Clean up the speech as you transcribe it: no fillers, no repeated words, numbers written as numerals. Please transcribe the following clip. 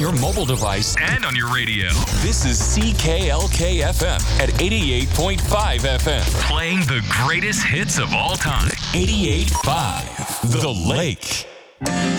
your mobile device and on your radio. This is CKLK FM at 88.5 FM. Playing the greatest hits of all time. 88.5 The Lake.